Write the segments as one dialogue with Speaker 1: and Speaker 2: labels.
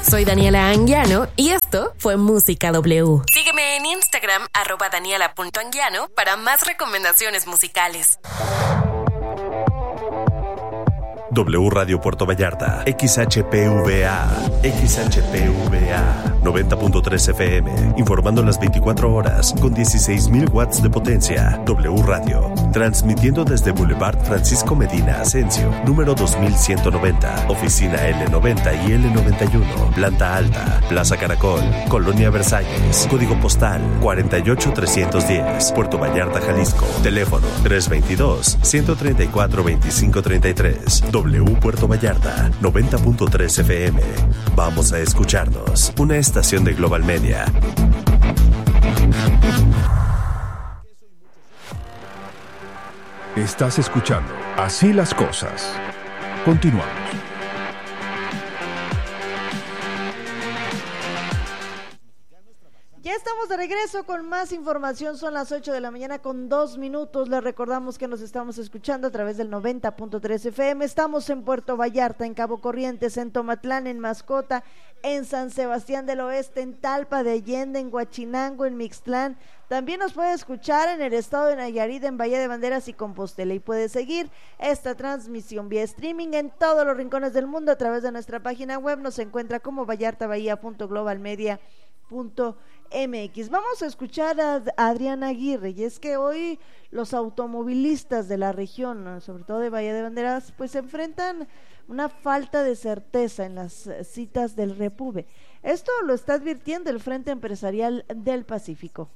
Speaker 1: Soy Daniela Anguiano y esto fue Música W. Sígueme en Instagram, @daniela.anguiano, para más recomendaciones musicales.
Speaker 2: W Radio Puerto Vallarta, XHPVA, 90.3 FM, informando las 24 horas con 16,000 watts de potencia. W Radio, transmitiendo desde Boulevard Francisco Medina Asensio, número 2190, oficina L90 y L91, planta alta, Plaza Caracol, Colonia Versalles, código postal 48310, Puerto Vallarta, Jalisco, teléfono 322-134-2533. W Puerto Vallarta, 90.3 FM. Vamos a escucharnos. Una estación de Global Media.
Speaker 3: Estás escuchando Así las Cosas. Continuamos.
Speaker 4: Ya estamos de regreso con más información, son las 8 de la mañana con 2 minutos, les recordamos que nos estamos escuchando a través del 90.3 FM, estamos en Puerto Vallarta, en Cabo Corrientes, en Tomatlán, en Mascota, en San Sebastián del Oeste, en Talpa de Allende, en Huachinango, en Mixtlán, también nos puede escuchar en el estado de Nayarit, en Bahía de Banderas y Compostela, y puede seguir esta transmisión vía streaming en todos los rincones del mundo a través de nuestra página web, nos encuentra como vallartabahía.globalmedia.mx. Vamos a escuchar a Adriana Aguirre, y es que hoy los automovilistas de la región, sobre todo de Bahía de Banderas, pues se enfrentan una falta de certeza en las citas del Repube. Esto lo está advirtiendo el Frente Empresarial del Pacífico.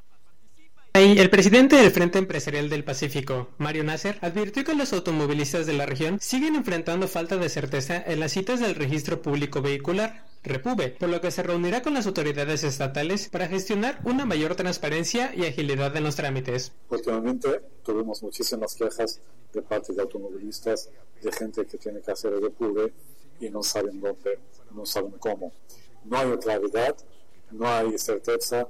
Speaker 5: El presidente del Frente Empresarial del Pacífico, Mario Nasser, advirtió que los automovilistas de la región siguen enfrentando falta de certeza en las citas del Registro Público Vehicular, Repube, por lo que se reunirá con las autoridades estatales para gestionar una mayor transparencia y agilidad en los trámites.
Speaker 6: Últimamente tuvimos muchísimas quejas de parte de automovilistas, de gente que tiene que hacer el Repube y no saben dónde, no saben cómo. No hay claridad, no hay certeza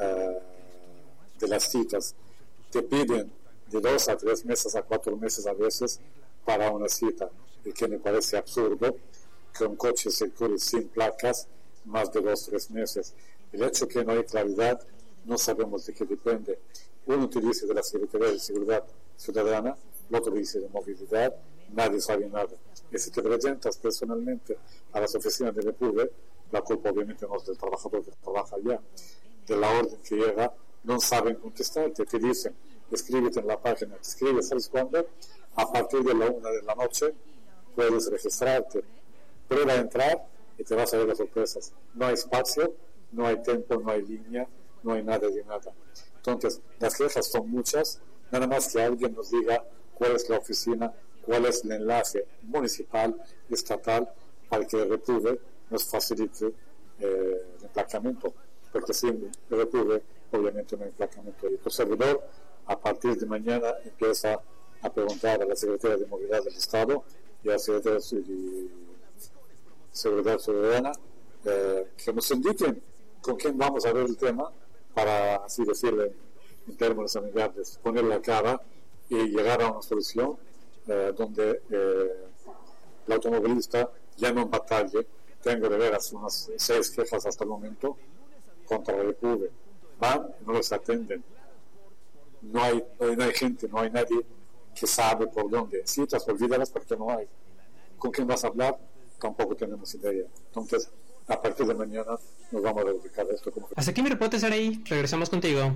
Speaker 6: de las citas. Te piden de 2 a 3 meses a 4 meses a veces para una cita, y que me parece absurdo que un coche circule sin placas más de 2 o 3 meses. El hecho que no hay claridad, no sabemos de qué depende. Uno te dice de la Secretaría de Seguridad Ciudadana, el otro dice de movilidad, nadie sabe nada. Y si te presentas personalmente a las oficinas de Repube, la culpa obviamente no es del trabajador que trabaja allá, de la orden que llega, no saben contestarte, te dicen, escríbete en la página, te escribes, ¿sabes cuándo? A partir de la 1 de la noche puedes registrarte, prueba a entrar y te vas a ver las sorpresas. No hay espacio, no hay tiempo, no hay línea, no hay nada de nada. Entonces, las quejas son muchas, nada más que alguien nos diga cuál es la oficina, cuál es el enlace municipal, estatal, para que el Repube nos facilite el emplacamiento, porque sin el Repube obviamente no hay emplacamiento. Y el servidor a partir de mañana empieza a preguntar a la Secretaría de Movilidad del Estado y a la Secretaría de Seguridad Ciudadana que nos indiquen con quién vamos a ver el tema, para así decirle en términos amigables, poner la cara y llegar a una solución donde el automovilista ya no batalle. Tengo de veras unas 6 quejas hasta el momento contra el Repube. Van y no les atenden. No hay gente, no hay nadie que sabe por dónde. Citas, olvídalas porque no hay. ¿Con quién vas a hablar? Tampoco tenemos idea. Entonces, a partir de mañana nos vamos a dedicar a esto.
Speaker 5: Hasta aquí mi reporte, Saraí. Regresamos contigo.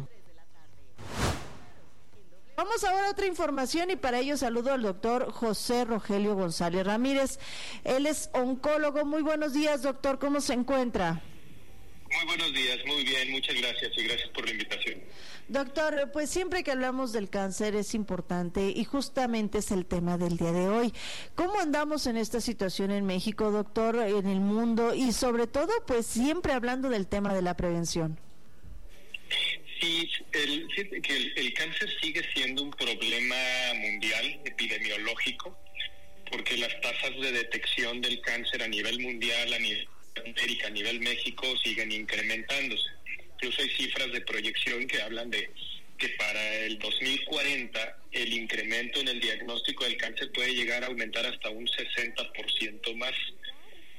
Speaker 4: Vamos ahora a otra información, y para ello saludo al doctor José Rogelio González Ramírez. Él es oncólogo. Muy buenos días, doctor. ¿Cómo se encuentra?
Speaker 7: Muy buenos días, muy bien, muchas gracias y gracias por la invitación.
Speaker 4: Doctor, pues siempre que hablamos del cáncer es importante, y justamente es el tema del día de hoy. ¿Cómo andamos en esta situación en México, doctor, en el mundo, y sobre todo, pues siempre hablando del tema de la prevención?
Speaker 7: Sí, el cáncer sigue siendo un problema mundial, epidemiológico, porque las tasas de detección del cáncer a nivel mundial, a nivel América, a nivel México, siguen incrementándose. Incluso hay cifras de proyección que hablan de que para el 2040 el incremento en el diagnóstico del cáncer puede llegar a aumentar hasta un 60% más.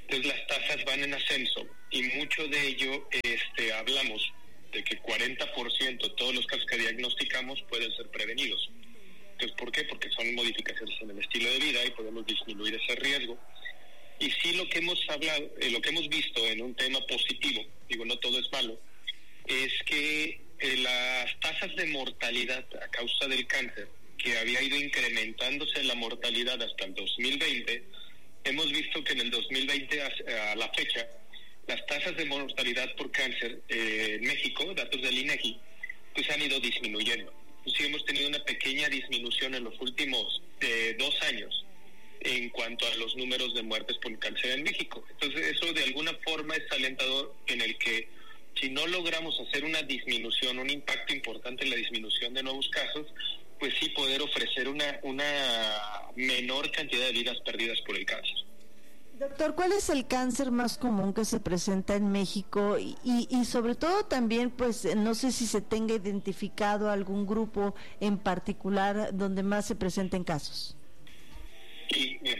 Speaker 7: Entonces las tasas van en ascenso y mucho de ello hablamos de que 40% de todos los casos que diagnosticamos pueden ser prevenidos. Entonces, ¿por qué? Porque son modificaciones en el estilo de vida y podemos disminuir ese riesgo. Y sí, lo que hemos hablado, lo que hemos visto en un tema positivo, digo, no todo es malo, es que las tasas de mortalidad a causa del cáncer, que había ido incrementándose la mortalidad hasta el 2020, hemos visto que en el 2020 a la fecha, las tasas de mortalidad por cáncer en México, datos del INEGI, pues han ido disminuyendo. Sí, hemos tenido una pequeña disminución en los últimos 2 años en cuanto a los números de muertes por cáncer en México. Entonces, eso de alguna forma es alentador, en el que si no logramos hacer una disminución, un impacto importante en la disminución de nuevos casos, pues sí poder ofrecer una menor cantidad de vidas perdidas por el cáncer.
Speaker 4: Doctor, ¿cuál es el cáncer más común que se presenta en México? Y sobre todo también, pues, no sé si se tenga identificado algún grupo en particular donde más se presenten casos.
Speaker 7: Sí, bien.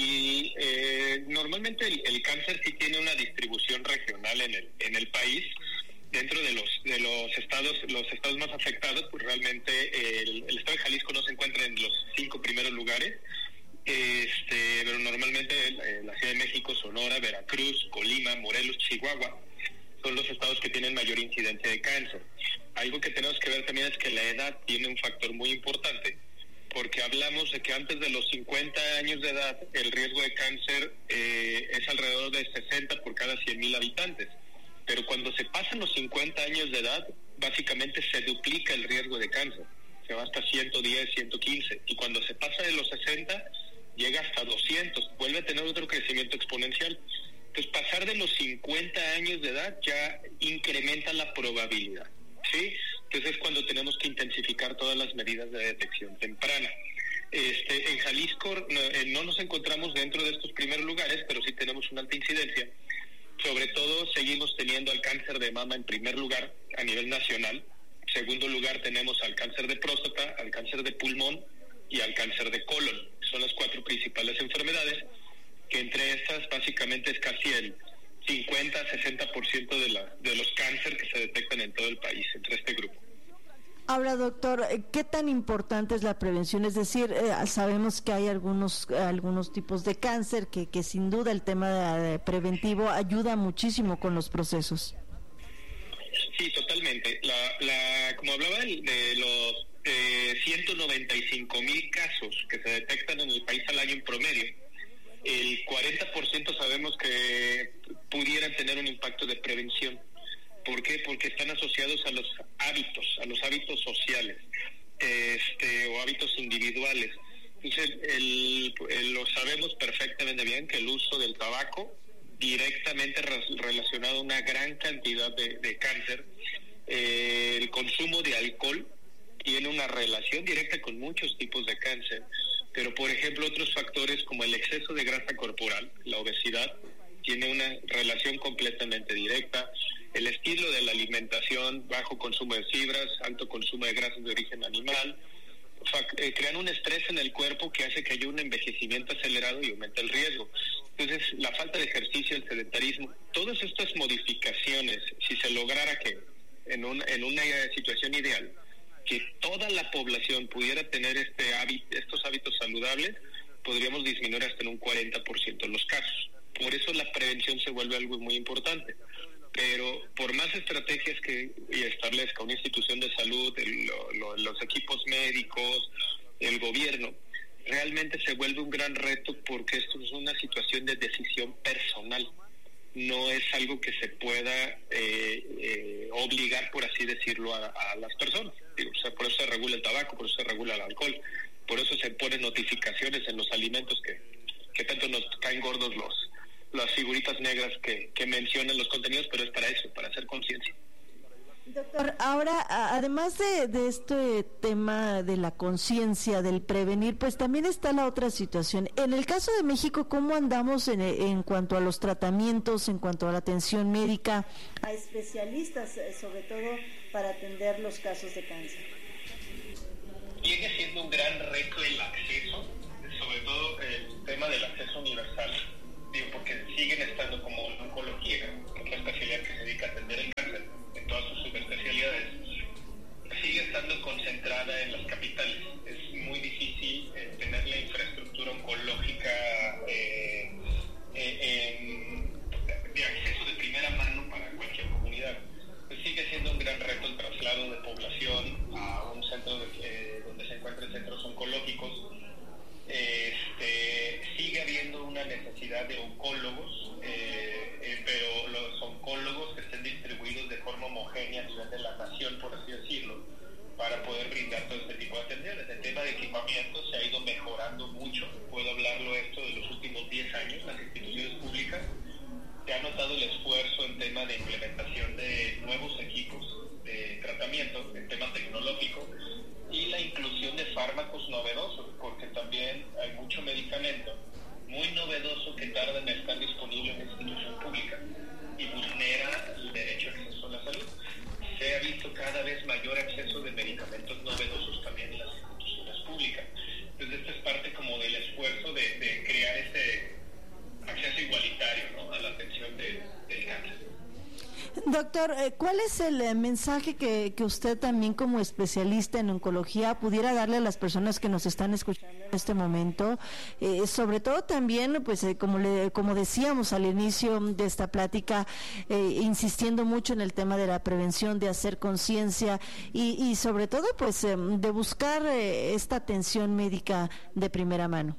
Speaker 7: Normalmente el cáncer sí tiene una distribución regional en el país. Dentro de los estados más afectados, pues realmente el estado de Jalisco no se encuentra en los 5 primeros lugares. Pero normalmente la Ciudad de México, Sonora, Veracruz, Colima, Morelos, Chihuahua son los estados que tienen mayor incidencia de cáncer. Algo que tenemos que ver también es que la edad tiene un factor muy importante, porque hablamos de que antes de los 50 años de edad el riesgo de cáncer es alrededor de 60 por cada 100,000 habitantes, pero cuando se pasan los 50 años de edad, básicamente se duplica el riesgo de cáncer, se va hasta 110, 115, y cuando se pasa de los 60 llega hasta 200, vuelve a tener otro crecimiento exponencial. Entonces, pasar de los 50 años de edad ya incrementa la probabilidad, ¿sí? Entonces es cuando tenemos que intensificar todas las medidas de detección temprana. En Jalisco no nos encontramos dentro de estos primeros lugares, pero sí tenemos una alta incidencia. Sobre todo seguimos teniendo al cáncer de mama en primer lugar a nivel nacional. En segundo lugar tenemos al cáncer de próstata, al cáncer de pulmón y al cáncer de colon. Son las 4 principales enfermedades, que entre estas básicamente es casi el 50-60% de los cánceres que se detectan en todo el país, entre este grupo.
Speaker 4: Ahora, doctor, ¿qué tan importante es la prevención? Es decir, sabemos que hay algunos tipos de cáncer que sin duda el tema preventivo ayuda muchísimo con los procesos.
Speaker 7: Sí, totalmente. Como hablaba de los 195,000 casos que se detectan en el país al año en promedio, el 40% sabemos que pudieran tener un impacto de prevención. ¿Por qué? Porque están asociados a los hábitos sociales, o hábitos individuales. Entonces, lo sabemos perfectamente bien que el uso del tabaco directamente relacionado a una gran cantidad de cáncer. El consumo de alcohol tiene una relación directa con muchos tipos de cáncer, pero por ejemplo otros factores como el exceso de grasa corporal, la obesidad, tiene una relación completamente directa. El estilo de la alimentación, bajo consumo de fibras, alto consumo de grasas de origen animal, crean un estrés en el cuerpo que hace que haya un envejecimiento acelerado y aumenta el riesgo. Entonces, la falta de ejercicio, el sedentarismo, todas estas modificaciones, si se lograra que en una situación ideal, que toda la población pudiera tener estos hábitos saludables, podríamos disminuir hasta en un 40% los casos. Por eso la prevención se vuelve algo muy importante. Pero por más estrategias que establezca una institución de salud, los equipos médicos, el gobierno, realmente se vuelve un gran reto, porque esto es una situación de decisión personal. No es algo que se pueda obligar, por así decirlo, a las personas. O sea, por eso se regula el tabaco, por eso se regula el alcohol, por eso se ponen notificaciones en los alimentos que tanto nos caen gordos las figuritas negras que mencionan los contenidos, pero es para eso, para hacer conciencia.
Speaker 4: Doctor, ahora, además de este tema de la conciencia, del prevenir, pues también está la otra situación. En el caso de México, ¿cómo andamos en cuanto a los tratamientos, en cuanto a la atención médica a especialistas, sobre todo para atender los casos de cáncer?
Speaker 7: Sigue siendo un gran reto el acceso, sobre todo el tema del acceso universal. porque siguen estando como la oncología, que es la especialidad que se dedica a atender el cáncer en todas sus subespecialidades, sigue estando concentrada en las capitales. Es muy difícil tener la infraestructura oncológica de acceso de primera mano para cualquier comunidad. Pues sigue siendo un gran reto el traslado de población a un centro donde se encuentran centros oncológicos. Sigue habiendo una necesidad de oncólogos, pero los oncólogos que estén distribuidos de forma homogénea a nivel de la nación, por así decirlo, para poder brindar todo este tipo de atenciones. El tema de equipamiento se ha ido mejorando mucho. Puedo hablarlo esto de los últimos 10 años, las instituciones públicas. Se ha notado el esfuerzo en tema de implementación de nuevos equipos de tratamiento, en tema tecnológico, y la inclusión de fármacos novedosos, porque también hay mucho medicamento muy novedoso que tarda en estar disponible en la institución pública y vulnera el derecho a acceso a la salud. Se ha visto cada vez mayor acceso de medicamentos novedosos también en las instituciones públicas. Entonces, esto es parte como del esfuerzo de crear ese acceso igualitario, ¿no?, a la atención del cáncer.
Speaker 4: Doctor, ¿cuál es el mensaje que usted también como especialista en oncología pudiera darle a las personas que nos están escuchando en este momento? Sobre todo también, pues como decíamos al inicio de esta plática, insistiendo mucho en el tema de la prevención, de hacer conciencia y sobre todo pues de buscar esta atención médica de primera mano.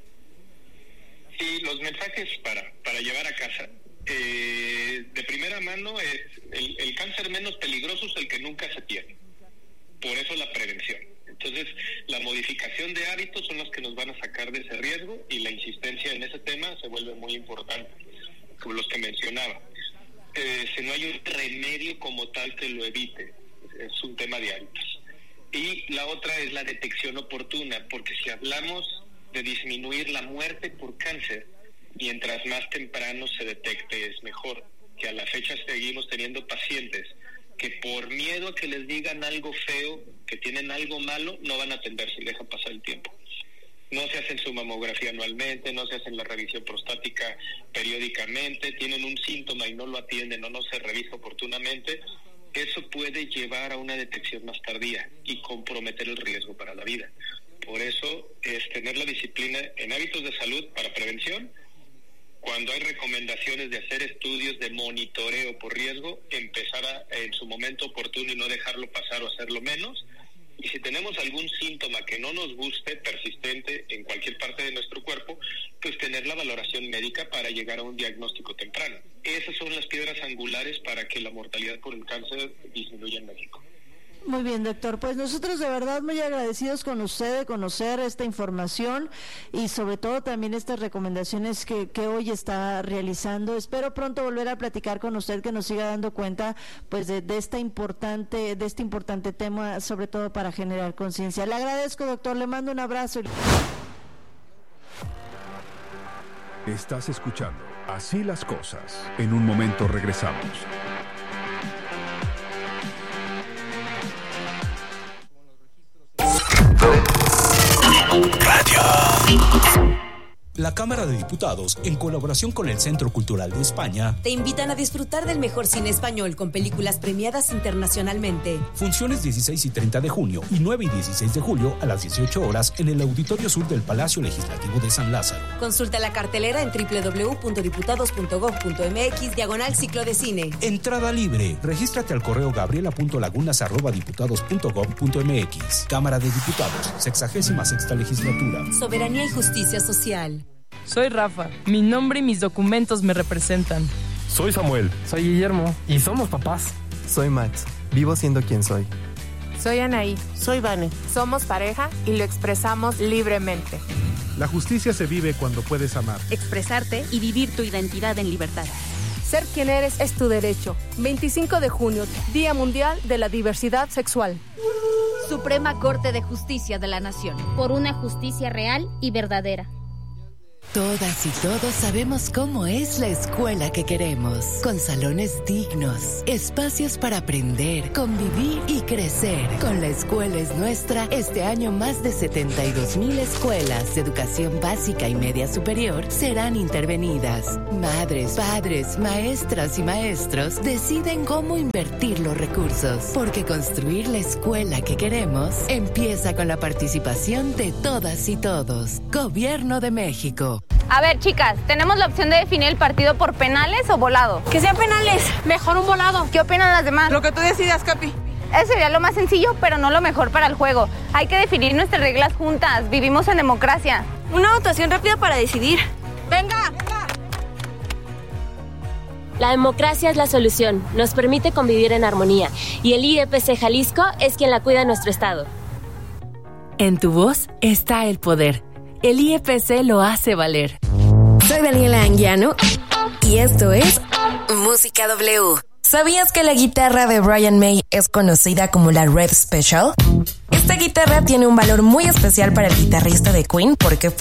Speaker 7: Sí, los mensajes para llevar a casa. De primera mano es el cáncer menos peligroso es el que nunca se tiene, por eso la prevención. Entonces la modificación de hábitos son los que nos van a sacar de ese riesgo y la insistencia en ese tema se vuelve muy importante, como los que mencionaba. Si no hay un remedio como tal que lo evite, es un tema de hábitos. Y la otra es la detección oportuna, porque si hablamos de disminuir la muerte por cáncer, mientras más temprano se detecte es mejor, que a la fecha seguimos teniendo pacientes que por miedo a que les digan algo feo, que tienen algo malo, no van a atenderse y dejan pasar el tiempo. No se hacen su mamografía anualmente, no se hacen la revisión prostática periódicamente, tienen un síntoma y no lo atienden o no se revisa oportunamente. Eso puede llevar a una detección más tardía y comprometer el riesgo para la vida. Por eso es tener la disciplina en hábitos de salud para prevención. Cuando hay recomendaciones de hacer estudios de monitoreo por riesgo, empezar en su momento oportuno y no dejarlo pasar o hacerlo menos. Y si tenemos algún síntoma que no nos guste, persistente en cualquier parte de nuestro cuerpo, pues tener la valoración médica para llegar a un diagnóstico temprano. Esas son las piedras angulares para que la mortalidad por el cáncer disminuya en México.
Speaker 4: Muy bien, doctor. Pues nosotros de verdad muy agradecidos con usted de conocer esta información y sobre todo también estas recomendaciones que hoy está realizando. Espero pronto volver a platicar con usted, que nos siga dando cuenta pues de este importante tema, sobre todo para generar conciencia. Le agradezco, doctor. Le mando un abrazo.
Speaker 3: Estás escuchando Así las Cosas. En un momento regresamos.
Speaker 8: La Cámara de Diputados, en colaboración con el Centro Cultural de España,
Speaker 1: te invitan a disfrutar del mejor cine español con películas premiadas internacionalmente.
Speaker 8: Funciones 16 y 30 de junio y 9 y 16 de julio a las 18 horas en el Auditorio Sur del Palacio Legislativo de San Lázaro.
Speaker 1: Consulta la cartelera en www.diputados.gov.mx/ciclo de cine.
Speaker 8: Entrada libre. Regístrate al correo gabriela.lagunas@diputados.gov.mx. Cámara de Diputados, 66ª legislatura.
Speaker 1: Soberanía y justicia social.
Speaker 9: Soy Rafa, mi nombre y mis documentos me representan.
Speaker 10: Soy Samuel.
Speaker 11: Soy Guillermo y somos papás.
Speaker 12: Soy Max, vivo siendo quien soy.
Speaker 13: Soy Anaí.
Speaker 14: Soy Vane.
Speaker 13: Somos pareja y lo expresamos libremente.
Speaker 15: La justicia se vive cuando puedes amar,
Speaker 16: expresarte y vivir tu identidad en libertad.
Speaker 13: Ser quien eres es tu derecho. 25 de junio, Día Mundial de la Diversidad Sexual.
Speaker 16: Suprema Corte de Justicia de la Nación.
Speaker 17: Por una justicia real y verdadera.
Speaker 10: Todas y todos sabemos cómo es la escuela que queremos, con salones dignos, espacios para aprender, convivir y crecer. Con La Escuela es Nuestra, este año más de 72,000 escuelas de educación básica y media superior serán intervenidas. Madres, padres, maestras y maestros deciden cómo invertir los recursos, porque construir la escuela que queremos empieza con la participación de todas y todos. Gobierno de México.
Speaker 14: A ver, chicas, tenemos la opción de definir el partido por penales o volado.
Speaker 17: Que sean penales, mejor un volado.
Speaker 14: ¿Qué opinan las demás?
Speaker 17: Lo que tú decidas, Capi.
Speaker 14: Eso sería lo más sencillo, pero no lo mejor para el juego. Hay que definir nuestras reglas juntas. Vivimos en democracia.
Speaker 17: Una votación rápida para decidir. ¡Venga!
Speaker 18: La democracia es la solución. Nos permite convivir en armonía. Y el IEPC Jalisco es quien la cuida en nuestro estado.
Speaker 19: En tu voz está el poder. El IEPC lo hace valer.
Speaker 1: Soy Daniela Anguiano y esto es Música W. ¿Sabías que la guitarra de Brian May es conocida como la Red Special? Esta guitarra tiene un valor muy especial para el guitarrista de Queen porque